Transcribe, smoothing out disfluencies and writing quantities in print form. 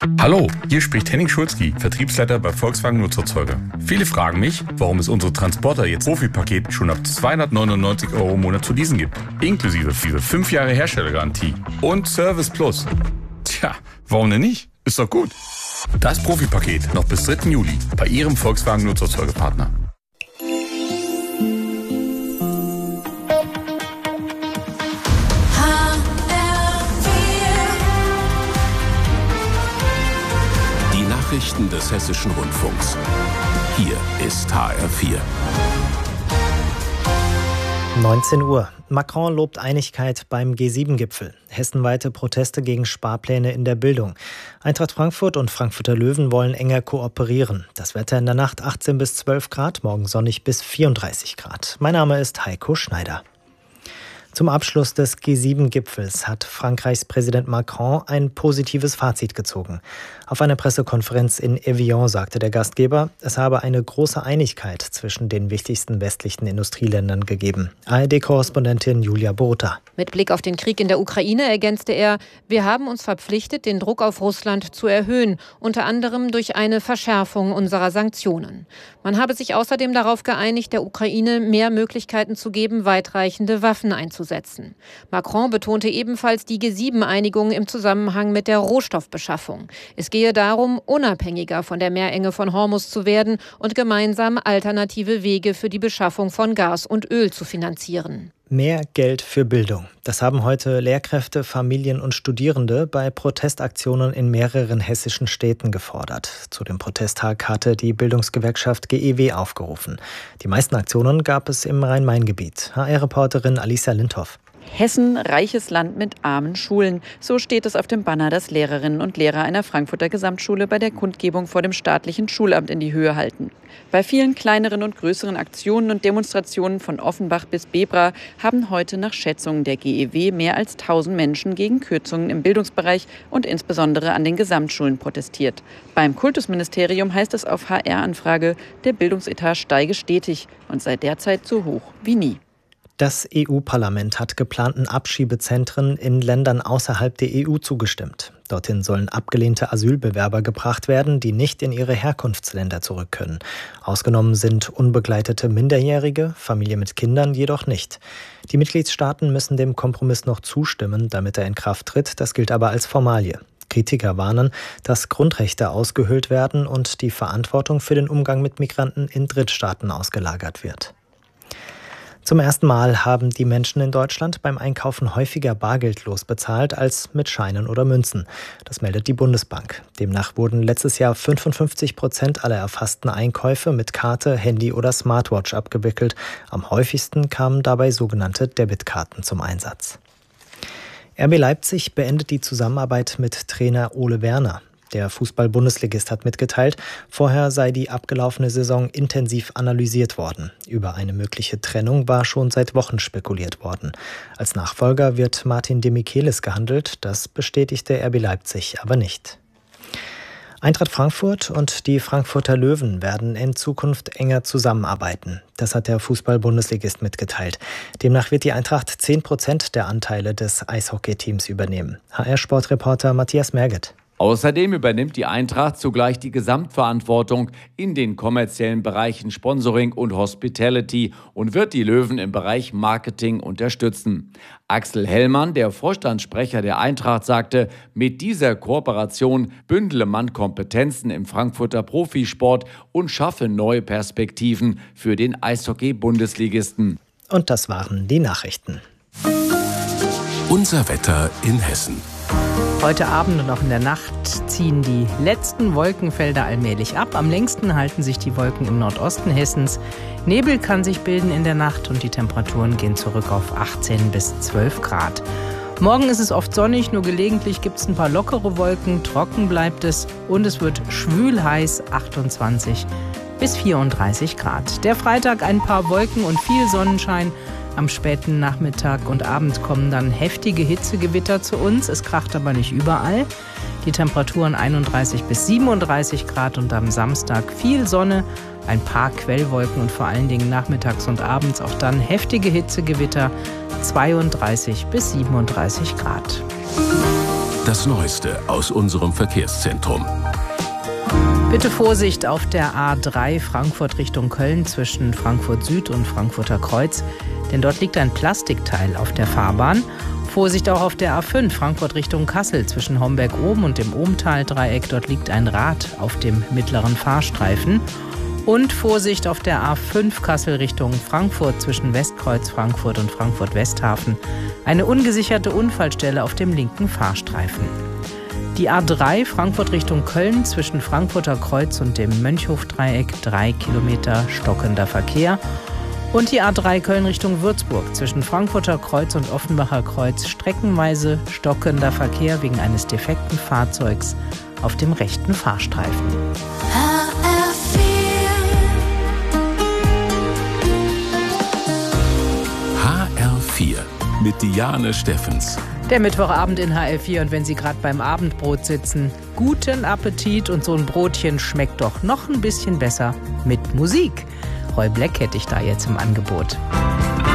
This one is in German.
Hallo, hier spricht Henning Schulzki, Vertriebsleiter bei Volkswagen Nutzerzeuger. Viele fragen mich, warum es unsere Transporter jetzt Profi-Paket schon ab 299 € im Monat zu leasen gibt. Inklusive diese 5 Jahre Herstellergarantie und Service Plus. Tja, warum denn nicht? Ist doch gut. Das Profi-Paket noch bis 3. Juli bei Ihrem Volkswagen Nutzerzeugerpartner. Nachrichten des Hessischen Rundfunks. Hier ist HR4. 19 Uhr. Macron lobt Einigkeit beim G7-Gipfel. Hessenweite Proteste gegen Sparpläne in der Bildung. Eintracht Frankfurt und Frankfurter Löwen wollen enger kooperieren. Das Wetter in der Nacht 18 bis 12 Grad, morgen sonnig bis 34 Grad. Mein Name ist Heiko Schneider. Zum Abschluss des G7-Gipfels hat Frankreichs Präsident Macron ein positives Fazit gezogen. Auf einer Pressekonferenz in Evian sagte der Gastgeber, es habe eine große Einigkeit zwischen den wichtigsten westlichen Industrieländern gegeben. ARD-Korrespondentin Julia Borota. Mit Blick auf den Krieg in der Ukraine ergänzte er, wir haben uns verpflichtet, den Druck auf Russland zu erhöhen, unter anderem durch eine Verschärfung unserer Sanktionen. Man habe sich außerdem darauf geeinigt, der Ukraine mehr Möglichkeiten zu geben, weitreichende Waffen einzusetzen. Macron betonte ebenfalls die G7-Einigung im Zusammenhang mit der Rohstoffbeschaffung. Es gehe darum, unabhängiger von der Meerenge von Hormuz zu werden und gemeinsam alternative Wege für die Beschaffung von Gas und Öl zu finanzieren. Mehr Geld für Bildung. Das haben heute Lehrkräfte, Familien und Studierende bei Protestaktionen in mehreren hessischen Städten gefordert. Zu dem Protesttag hatte die Bildungsgewerkschaft GEW aufgerufen. Die meisten Aktionen gab es im Rhein-Main-Gebiet. HR-Reporterin Alicia Lindhoff. Hessen, reiches Land mit armen Schulen. So steht es auf dem Banner, das Lehrerinnen und Lehrer einer Frankfurter Gesamtschule bei der Kundgebung vor dem staatlichen Schulamt in die Höhe halten. Bei vielen kleineren und größeren Aktionen und Demonstrationen von Offenbach bis Bebra haben heute nach Schätzungen der GEW mehr als 1000 Menschen gegen Kürzungen im Bildungsbereich und insbesondere an den Gesamtschulen protestiert. Beim Kultusministerium heißt es auf HR-Anfrage, der Bildungsetat steige stetig und sei derzeit so hoch wie nie. Das EU-Parlament hat geplanten Abschiebezentren in Ländern außerhalb der EU zugestimmt. Dorthin sollen abgelehnte Asylbewerber gebracht werden, die nicht in ihre Herkunftsländer zurück können. Ausgenommen sind unbegleitete Minderjährige, Familien mit Kindern jedoch nicht. Die Mitgliedstaaten müssen dem Kompromiss noch zustimmen, damit er in Kraft tritt. Das gilt aber als Formalie. Kritiker warnen, dass Grundrechte ausgehöhlt werden und die Verantwortung für den Umgang mit Migranten in Drittstaaten ausgelagert wird. Zum ersten Mal haben die Menschen in Deutschland beim Einkaufen häufiger bargeldlos bezahlt als mit Scheinen oder Münzen. Das meldet die Bundesbank. Demnach wurden letztes Jahr 55% aller erfassten Einkäufe mit Karte, Handy oder Smartwatch abgewickelt. Am häufigsten kamen dabei sogenannte Debitkarten zum Einsatz. RB Leipzig beendet die Zusammenarbeit mit Trainer Ole Werner. Der Fußball-Bundesligist hat mitgeteilt, vorher sei die abgelaufene Saison intensiv analysiert worden. Über eine mögliche Trennung war schon seit Wochen spekuliert worden. Als Nachfolger wird Martin de Michelis gehandelt, das bestätigte RB Leipzig aber nicht. Eintracht Frankfurt und die Frankfurter Löwen werden in Zukunft enger zusammenarbeiten. Das hat der Fußball-Bundesligist mitgeteilt. Demnach wird die Eintracht 10% der Anteile des Eishockeyteams übernehmen. HR-Sportreporter Matthias Merget. Außerdem übernimmt die Eintracht zugleich die Gesamtverantwortung in den kommerziellen Bereichen Sponsoring und Hospitality und wird die Löwen im Bereich Marketing unterstützen. Axel Hellmann, der Vorstandssprecher der Eintracht, sagte, mit dieser Kooperation bündele man Kompetenzen im Frankfurter Profisport und schaffe neue Perspektiven für den Eishockey-Bundesligisten. Und das waren die Nachrichten. Unser Wetter in Hessen. Heute Abend und auch in der Nacht ziehen die letzten Wolkenfelder allmählich ab. Am längsten halten sich die Wolken im Nordosten Hessens. Nebel kann sich bilden in der Nacht und die Temperaturen gehen zurück auf 18 bis 12 Grad. Morgen ist es oft sonnig, nur gelegentlich gibt es ein paar lockere Wolken. Trocken bleibt es und es wird schwül heiß, 28 bis 34 Grad. Der Freitag ein paar Wolken und viel Sonnenschein. Am späten Nachmittag und Abend kommen dann heftige Hitzegewitter zu uns. Es kracht aber nicht überall. Die Temperaturen 31 bis 37 Grad und am Samstag viel Sonne, ein paar Quellwolken und vor allen Dingen nachmittags und abends auch dann heftige Hitzegewitter, 32 bis 37 Grad. Das Neueste aus unserem Verkehrszentrum. Bitte Vorsicht auf der A3 Frankfurt Richtung Köln zwischen Frankfurt Süd und Frankfurter Kreuz, denn dort liegt ein Plastikteil auf der Fahrbahn. Vorsicht auch auf der A5 Frankfurt Richtung Kassel zwischen Homberg oben und dem Ohmtal-Dreieck. Dort liegt ein Rad auf dem mittleren Fahrstreifen. Und Vorsicht auf der A5 Kassel Richtung Frankfurt zwischen Westkreuz Frankfurt und Frankfurt Westhafen. Eine ungesicherte Unfallstelle auf dem linken Fahrstreifen. Die A3 Frankfurt Richtung Köln zwischen Frankfurter Kreuz und dem Mönchhof-Dreieck 3 Kilometer stockender Verkehr. Und die A3 Köln Richtung Würzburg zwischen Frankfurter Kreuz und Offenbacher Kreuz streckenweise stockender Verkehr wegen eines defekten Fahrzeugs auf dem rechten Fahrstreifen. HR4 mit Diane Steffens. Der Mittwochabend in HR4 und wenn Sie gerade beim Abendbrot sitzen, guten Appetit und so ein Brotchen schmeckt doch noch ein bisschen besser mit Musik. Roy Black hätte ich da jetzt im Angebot.